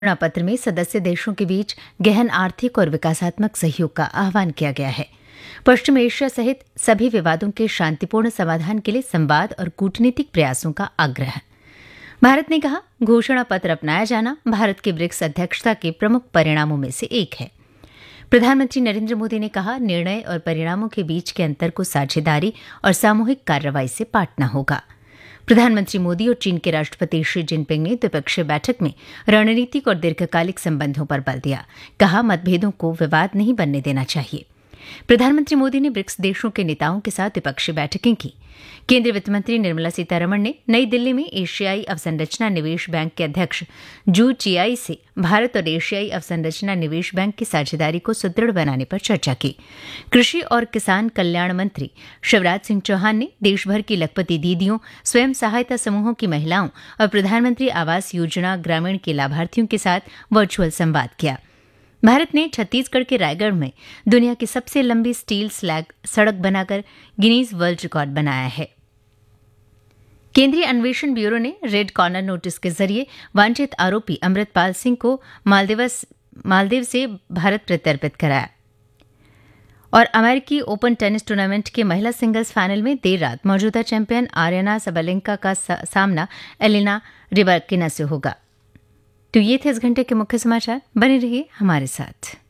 घोषणा पत्र में सदस्य देशों के बीच गहन आर्थिक और विकासात्मक सहयोग का आह्वान किया गया है। पश्चिम एशिया सहित सभी विवादों के शांतिपूर्ण समाधान के लिए संवाद और कूटनीतिक प्रयासों का आग्रह। भारत ने कहा, घोषणा पत्र अपनाया जाना भारत के ब्रिक्स अध्यक्षता के प्रमुख परिणामों में से एक है। प्रधानमंत्री नरेंद्र मोदी ने कहा, निर्णय और परिणामों के बीच के अंतर को साझेदारी और सामूहिक कार्रवाई से पाटना होगा। प्रधानमंत्री मोदी और चीन के राष्ट्रपति शी जिनपिंग ने द्विपक्षीय बैठक में रणनीतिक और दीर्घकालिक संबंधों पर बल दिया। कहा, मतभेदों को विवाद नहीं बनने देना चाहिए। प्रधानमंत्री मोदी ने ब्रिक्स देशों के नेताओं के साथ द्विपक्षीय बैठकें की। केंद्रीय वित्त मंत्री निर्मला सीतारमण ने नई दिल्ली में एशियाई अवसंरचना निवेश बैंक के अध्यक्ष जू चियाई से भारत और एशियाई अवसंरचना निवेश बैंक की साझेदारी को सुदृढ़ बनाने पर चर्चा की। कृषि और किसान कल्याण मंत्री शिवराज सिंह चौहान ने देशभर की लखपति दीदियों, स्वयं सहायता समूहों की महिलाओं और प्रधानमंत्री आवास योजना ग्रामीण के लाभार्थियों के साथ वर्चुअल संवाद किया। भारत ने छत्तीसगढ़ के रायगढ़ में दुनिया की सबसे लंबी स्टील स्लैग सड़क बनाकर गिनीज वर्ल्ड रिकॉर्ड बनाया है। केंद्रीय अन्वेषण ब्यूरो ने रेड कॉर्नर नोटिस के जरिए वांछित आरोपी अमृतपाल सिंह को मालदीव से भारत प्रत्यर्पित कराया। और अमेरिकी ओपन टेनिस टूर्नामेंट के महिला सिंगल्स फाइनल में देर रात मौजूदा चैंपियन आर्याना सबलेंका का सामना एलिना रिबाकिना से होगा। तो ये थे इस घंटे के मुख्य समाचार। बने रहिए हमारे साथ।